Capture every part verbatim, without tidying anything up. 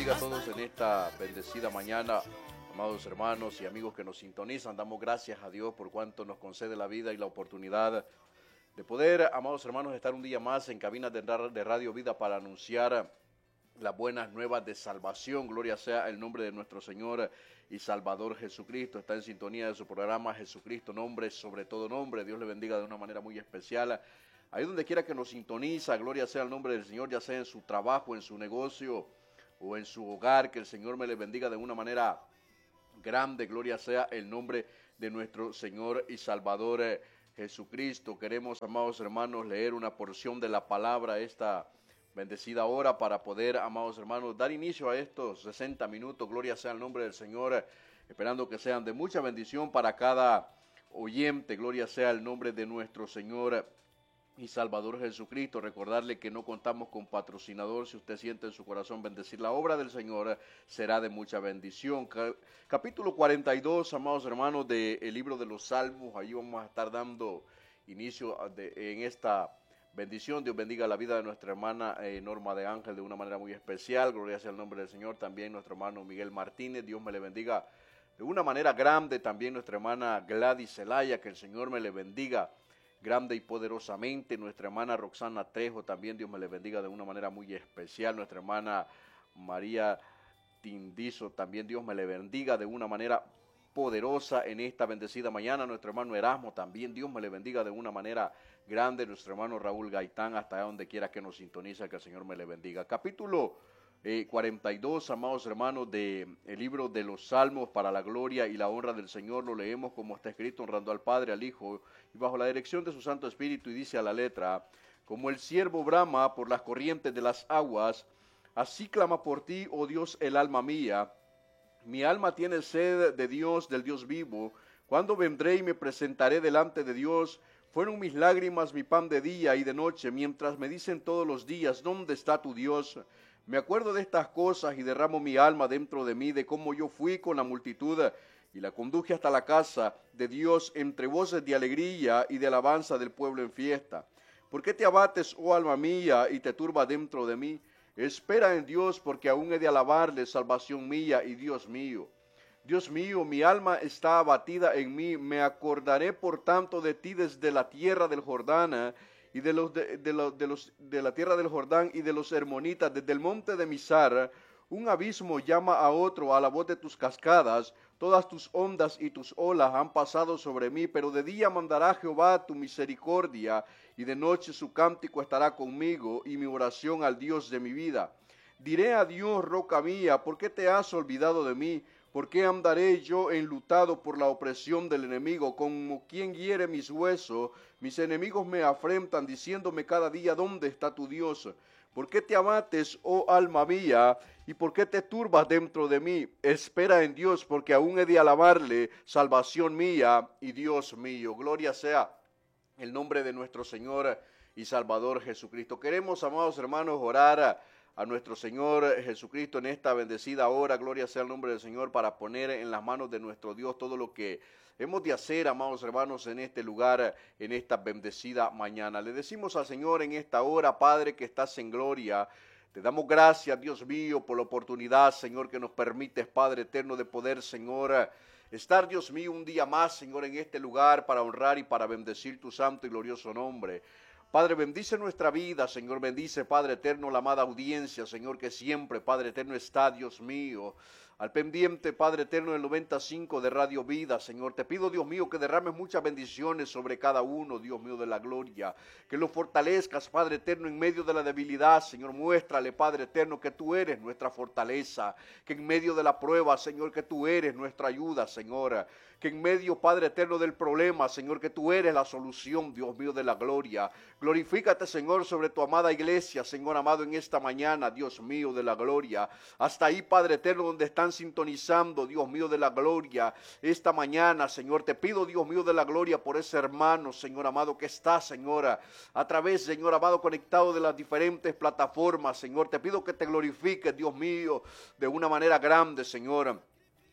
bendiga a todos en esta bendecida mañana, amados hermanos y amigos que nos sintonizan. Damos gracias a Dios por cuanto nos concede la vida y la oportunidad de poder, amados hermanos, estar un día más en cabinas de Radio Vida para anunciar las buenas nuevas de salvación. Gloria sea el nombre de nuestro Señor y Salvador Jesucristo. Está en sintonía de su programa Jesucristo, nombre sobre todo nombre. Dios le bendiga de una manera muy especial. Ahí donde quiera que nos sintoniza, gloria sea el nombre del Señor, ya sea en su trabajo, en su negocio o en su hogar, que el Señor me le bendiga de una manera grande. Gloria sea el nombre de nuestro Señor y Salvador eh, Jesucristo. Queremos, amados hermanos, leer una porción de la palabra esta bendecida hora para poder, amados hermanos, dar inicio a estos sesenta minutos. Gloria sea el nombre del Señor, eh, esperando que sean de mucha bendición para cada oyente. Gloria sea el nombre de nuestro Señor eh, y Salvador Jesucristo. Recordarle que no contamos con patrocinador. Si usted siente en su corazón bendecir la obra del Señor, será de mucha bendición. Capítulo cuarenta y dos, amados hermanos, del libro de los Salmos. Ahí vamos a estar dando inicio de, en esta bendición. Dios bendiga la vida de nuestra hermana eh, Norma de Ángel de una manera muy especial. Gloria sea el nombre del Señor. También nuestro hermano Miguel Martínez. Dios me le bendiga de una manera grande. También nuestra hermana Gladys Zelaya. Que el Señor me le bendiga grande y poderosamente. Nuestra hermana Roxana Trejo, también Dios me le bendiga de una manera muy especial. Nuestra hermana María Tindizo, también Dios me le bendiga de una manera poderosa en esta bendecida mañana. Nuestro hermano Erasmo, también Dios me le bendiga de una manera grande. Nuestro hermano Raúl Gaitán, hasta allá donde quiera que nos sintoniza, que el Señor me le bendiga. Capítulo Eh, cuarenta y dos, amados hermanos, del de libro de los Salmos, para la gloria y la honra del Señor. Lo leemos como está escrito, honrando al Padre, al Hijo y bajo la dirección de su Santo Espíritu. Y dice a la letra: como el ciervo brama por las corrientes de las aguas, así clama por ti, oh Dios, el alma mía. Mi alma tiene sed de Dios, del Dios vivo. ¿Cuándo vendré y me presentaré delante de Dios? Fueron mis lágrimas mi pan de día y de noche, mientras me dicen todos los días: ¿dónde está tu Dios? Me acuerdo de estas cosas y derramo mi alma dentro de mí, de cómo yo fui con la multitud y la conduje hasta la casa de Dios entre voces de alegría y de alabanza del pueblo en fiesta. ¿Por qué te abates, oh alma mía, y te turba dentro de mí? Espera en Dios, porque aún he de alabarle, salvación mía y Dios mío. Dios mío, mi alma está abatida en mí, me acordaré por tanto de ti desde la tierra del Jordán, y de los de, de, los, de los de la tierra del Jordán y de los hermonitas, desde el monte de Mizar. Un abismo llama a otro a la voz de tus cascadas. Todas tus ondas y tus olas han pasado sobre mí, pero de día mandará Jehová tu misericordia, y de noche su cántico estará conmigo, y mi oración al Dios de mi vida. Diré a Dios, roca mía, ¿por qué te has olvidado de mí? ¿Por qué andaré yo enlutado por la opresión del enemigo? Como quien hiere mis huesos, mis enemigos me afrentan, diciéndome cada día: ¿dónde está tu Dios? ¿Por qué te abates, oh alma mía? ¿Y por qué te turbas dentro de mí? Espera en Dios, porque aún he de alabarle, salvación mía y Dios mío. Gloria sea el nombre de nuestro Señor y Salvador Jesucristo. Queremos, amados hermanos, orar a nuestro Señor Jesucristo en esta bendecida hora. Gloria sea el nombre del Señor, para poner en las manos de nuestro Dios todo lo que hemos de hacer, amados hermanos, en este lugar, en esta bendecida mañana. Le decimos al Señor en esta hora: Padre que estás en gloria, te damos gracias, Dios mío, por la oportunidad, Señor, que nos permites, Padre eterno, de poder, Señor, estar, Dios mío, un día más, Señor, en este lugar para honrar y para bendecir tu santo y glorioso nombre. Padre, bendice nuestra vida, Señor, bendice, Padre eterno, la amada audiencia, Señor, que siempre, Padre eterno, está, Dios mío, al pendiente, Padre eterno, del noventa y cinco de Radio Vida, Señor. Te pido, Dios mío, que derrames muchas bendiciones sobre cada uno, Dios mío de la gloria, que lo fortalezcas, Padre eterno, en medio de la debilidad, Señor. Muéstrale, Padre eterno, que tú eres nuestra fortaleza, que en medio de la prueba, Señor, que tú eres nuestra ayuda, Señor, que en medio, Padre eterno, del problema, Señor, que tú eres la solución, Dios mío de la gloria. Glorifícate, Señor, sobre tu amada iglesia, Señor amado, en esta mañana, Dios mío de la gloria. Hasta ahí, Padre eterno, donde están sintonizando, Dios mío de la gloria, esta mañana, Señor. Te pido, Dios mío de la gloria, por ese hermano, Señor amado, que está, Señor, a través, Señor amado, conectado de las diferentes plataformas, Señor. Te pido que te glorifiques, Dios mío, de una manera grande, Señor.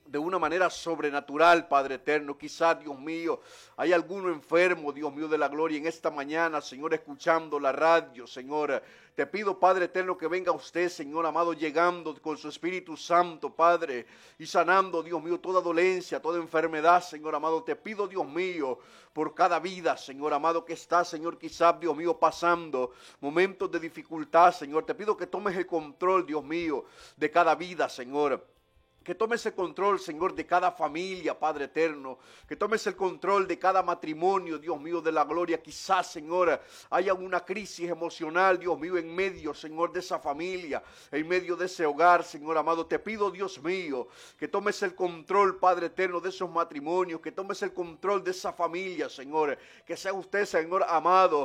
de una manera sobrenatural, Padre eterno. Quizás, Dios mío, hay alguno enfermo, Dios mío de la gloria, en esta mañana, Señor, escuchando la radio, Señor. Te pido, Padre eterno, que venga usted, Señor amado, llegando con su Espíritu Santo, Padre, y sanando, Dios mío, toda dolencia, toda enfermedad, Señor amado. Te pido, Dios mío, por cada vida, Señor amado, que está, Señor, quizás, Dios mío, pasando momentos de dificultad, Señor. Te pido que tomes el control, Dios mío, de cada vida, Señor. Que tomes el control, Señor, de cada familia, Padre eterno. Que tomes el control de cada matrimonio, Dios mío, de la gloria. Quizás, Señor, haya una crisis emocional, Dios mío, en medio, Señor, de esa familia, en medio de ese hogar, Señor amado. Te pido, Dios mío, que tomes el control, Padre eterno, de esos matrimonios. Que tomes el control de esa familia, Señor. Que sea usted, Señor amado,